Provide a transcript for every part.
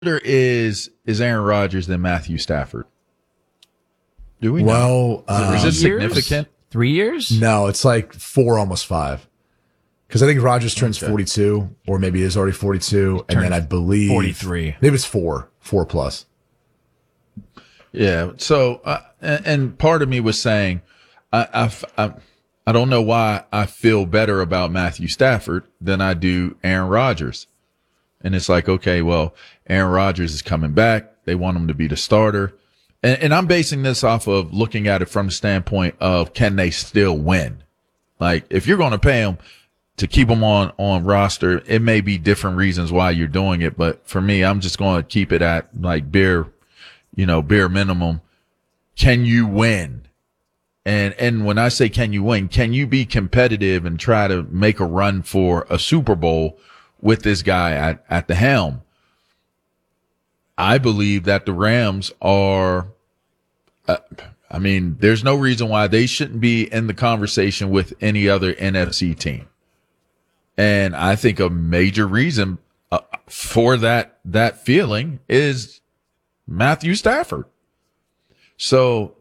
is Aaron Rodgers than Matthew Stafford? Do we know? Well, is it significant? 3 years? No, it's like 4, almost 5. Because I think Rodgers turns 42, or maybe is already 42, and then I believe 43. Maybe it's 4 plus. Yeah. So, and part of me was saying, I don't know why I feel better about Matthew Stafford than I do Aaron Rodgers. And it's like, okay, well, Aaron Rodgers is coming back. They want him to be the starter. And I'm basing this off of looking at it from the standpoint of, can they still win? Like, if you're going to pay him to keep him on roster, it may be different reasons why you're doing it. But for me, I'm just going to keep it at like bare minimum. Can you win? And when I say, can you win, can you be competitive and try to make a run for a Super Bowl with this guy at the helm? I believe that the Rams are, there's no reason why they shouldn't be in the conversation with any other NFC team. And I think a major reason for that feeling is Matthew Stafford. So,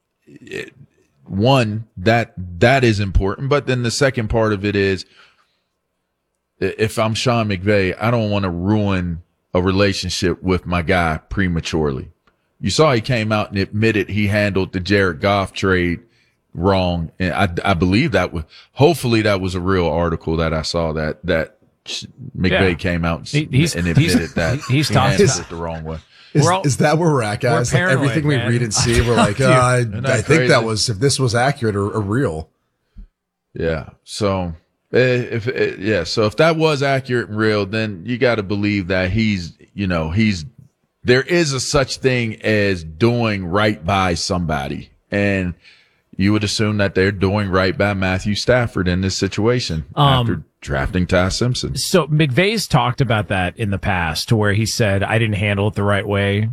one, that is important. But then the second part of it is, if I'm Sean McVay, I don't want to ruin a relationship with my guy prematurely. You saw he came out and admitted he handled the Jared Goff trade wrong. And I believe hopefully that was a real article that I saw that McVay came out and admitted that he's handled it the wrong way. Is that where we're at, guys? We're paranoid, everything we read and see, we're like, I think that was, if this was accurate or real. Yeah. So if that was accurate and real, then you got to believe that there is a such thing as doing right by somebody. And you would assume that they're doing right by Matthew Stafford in this situation after drafting Ty Simpson. So McVay's talked about that in the past, to where he said, I didn't handle it the right way,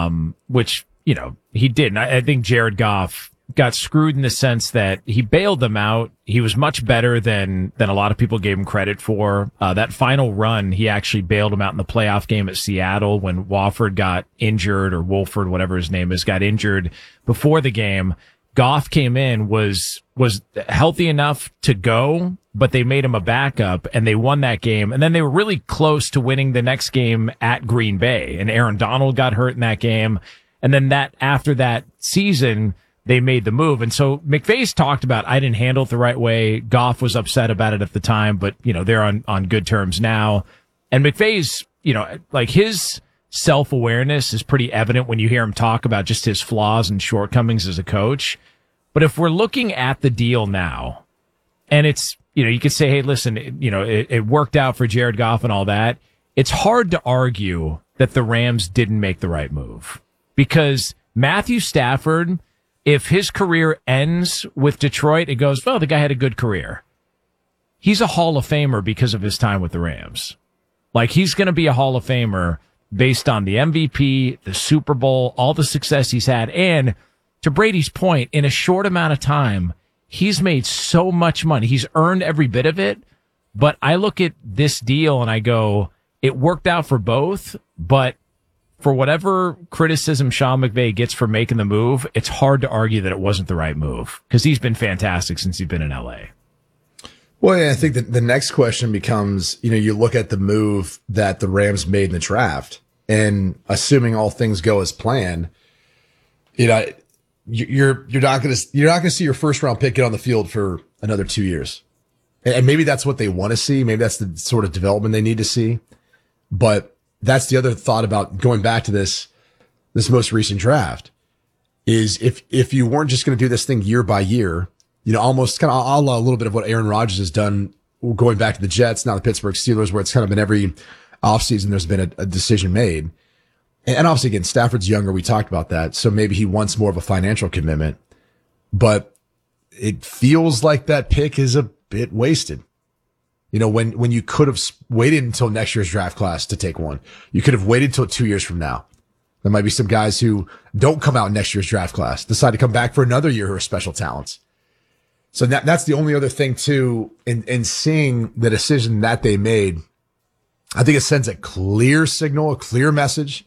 which, he didn't. I think Jared Goff got screwed in the sense that he bailed them out. He was much better than a lot of people gave him credit for. That final run, he actually bailed him out in the playoff game at Seattle when Wofford got injured, or Wolford, whatever his name is, got injured before the game. Goff came in, was healthy enough to go, but they made him a backup and they won that game. And then they were really close to winning the next game at Green Bay, and Aaron Donald got hurt in that game. And then after that season, they made the move. And so McVay's talked about, I didn't handle it the right way. Goff was upset about it at the time, but they're on good terms now. And McVay's, like, his self-awareness is pretty evident when you hear him talk about just his flaws and shortcomings as a coach. But if we're looking at the deal now, and it's, you could say, hey, listen, it worked out for Jared Goff and all that. It's hard to argue that the Rams didn't make the right move, because Matthew Stafford, if his career ends with Detroit, it goes, well, the guy had a good career. He's a Hall of Famer because of his time with the Rams. Like, he's going to be a Hall of Famer based on the MVP, the Super Bowl, all the success he's had. And to Brady's point, in a short amount of time, he's made so much money. He's earned every bit of it. But I look at this deal and I go, it worked out for both, but for whatever criticism Sean McVay gets for making the move, it's hard to argue that it wasn't the right move, because he's been fantastic since he's been in LA. Well, yeah, I think that the next question becomes, you look at the move that the Rams made in the draft, and assuming all things go as planned, you're not going to see your first round pick get on the field for another 2 years. And maybe that's what they want to see. Maybe that's the sort of development they need to see. But that's the other thought about going back to this most recent draft, is if you weren't just going to do this thing year by year, almost kind of a little bit of what Aaron Rodgers has done going back to the Jets, now the Pittsburgh Steelers, where it's kind of been every offseason there's been a decision made. And obviously, again, Stafford's younger. We talked about that. So maybe he wants more of a financial commitment. But it feels like that pick is a bit wasted. When you could have waited until next year's draft class to take one, you could have waited till 2 years from now. There might be some guys who don't come out in next year's draft class, decide to come back for another year, who are special talents. So that's the only other thing too, in seeing the decision that they made. I think it sends a clear signal, a clear message